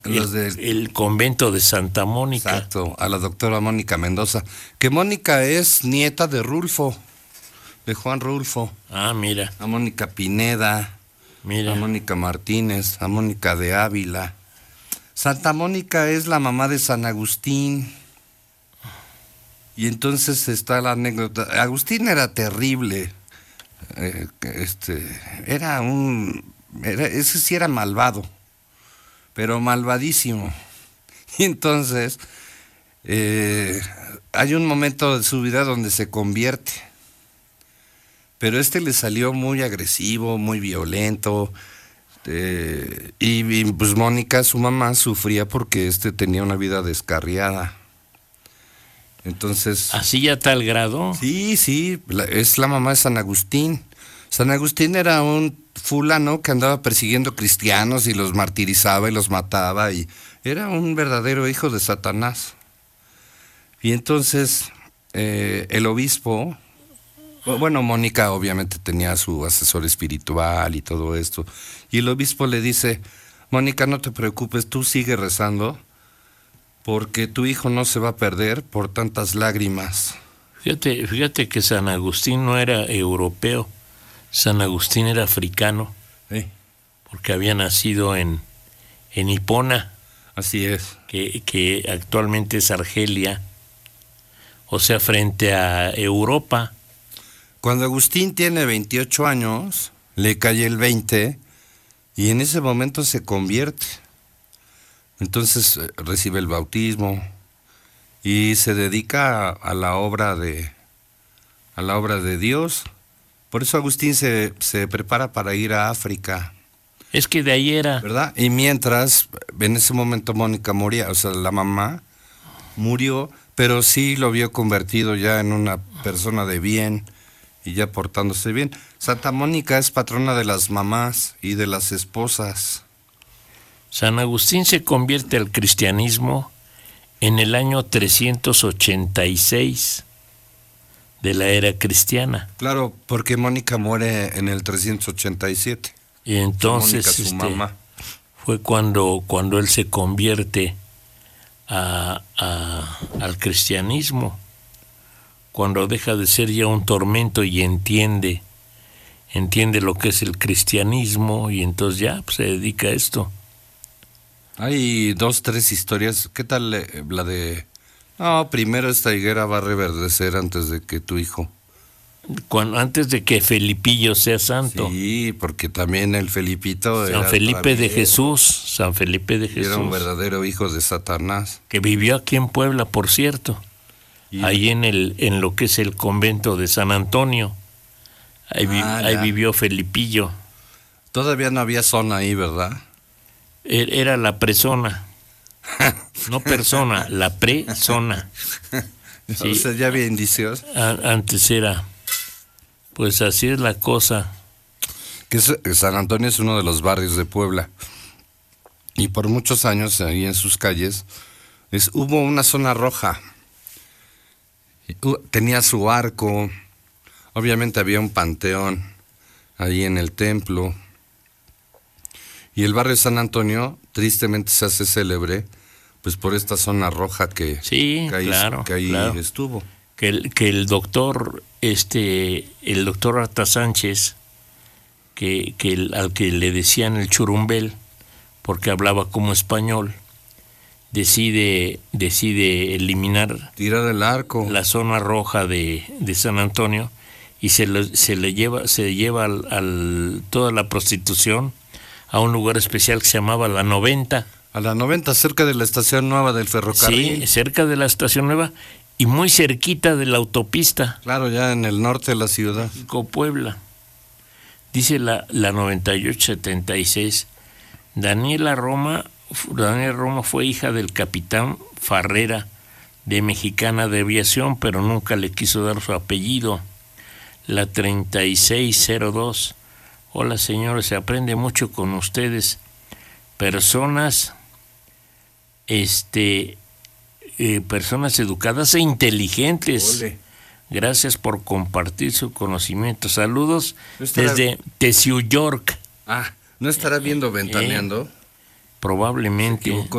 el convento de Santa Mónica. Exacto, a la doctora Mónica Mendoza, que Mónica es nieta de Rulfo, de Juan Rulfo. Ah, mira. A Mónica Pineda, mira. A Mónica Martínez, a Mónica de Ávila. Santa Mónica es la mamá de San Agustín. Y entonces está la anécdota. Agustín era terrible. Ese sí era malvado, pero malvadísimo. Y entonces hay un momento de su vida donde se convierte, pero le salió muy agresivo, muy violento, y pues Mónica, su mamá, sufría porque tenía una vida descarriada. Entonces, ¿así a tal grado? Sí, es la mamá de San Agustín. San Agustín era un fulano que andaba persiguiendo cristianos y los martirizaba y los mataba, y era un verdadero hijo de Satanás. Y entonces el obispo, bueno, Mónica obviamente tenía su asesor espiritual y todo esto, y el obispo le dice: Mónica, no te preocupes, tú sigue rezando, porque tu hijo no se va a perder por tantas lágrimas. Fíjate que San Agustín no era europeo, San Agustín era africano, porque había nacido en Hipona. Así es. Que actualmente es Argelia, o sea, frente a Europa. Cuando Agustín tiene 28 años, le cae el 20, y en ese momento se convierte. Entonces recibe el bautismo y se dedica a la obra de Dios. Por eso Agustín se prepara para ir a África. Es que de ahí era. ¿Verdad? Y mientras, en ese momento Mónica moría, o sea, la mamá murió, pero sí lo vio convertido ya en una persona de bien y ya portándose bien. Santa Mónica es patrona de las mamás y de las esposas. San Agustín se convierte al cristianismo en el año 386 de la era cristiana. Claro, porque Mónica muere en el 387. Y entonces Mónica, su mamá. fue cuando él se convierte al cristianismo, cuando deja de ser ya un tormento y entiende lo que es el cristianismo, y entonces ya se dedica a esto. Hay 2, 3 historias. ¿Qué tal la de... No, primero esta higuera va a reverdecer antes de que tu hijo... Antes de que Felipillo sea santo. Sí, porque también el Felipito San Felipe de Jesús. Era un verdadero hijo de Satanás. Que vivió aquí en Puebla, por cierto. Ahí en lo que es el convento de San Antonio. Ahí vivió Felipillo. Todavía no había zona ahí, ¿verdad? Era la presona. No persona, la presona. Sí. O sea, ya había indicios. Antes era. Pues así es la cosa. Que San Antonio es uno de los barrios de Puebla. Y por muchos años ahí en sus calles hubo una zona roja. Tenía su arco. Obviamente había un panteón ahí en el templo. Y el barrio de San Antonio tristemente se hace célebre pues por esta zona roja que ahí estuvo. Que el doctor Arta Sánchez, al que le decían el Churumbel porque hablaba como español, decide eliminar, tirar el arco, la zona roja de San Antonio, y se lleva toda la prostitución a un lugar especial que se llamaba La 90. A La 90, cerca de la estación nueva del ferrocarril. Sí, cerca de la estación nueva y muy cerquita de la autopista. Claro, ya en el norte de la ciudad. Puebla. Dice la 9876. Daniela Roma fue hija del capitán Farrera, de Mexicana de Aviación, pero nunca le quiso dar su apellido. La 3602. Hola señores, se aprende mucho con ustedes. Personas personas educadas e inteligentes. Ole. Gracias por compartir su conocimiento. Saludos desde Tessiu York. ¿No estará viendo Ventaneando? Probablemente.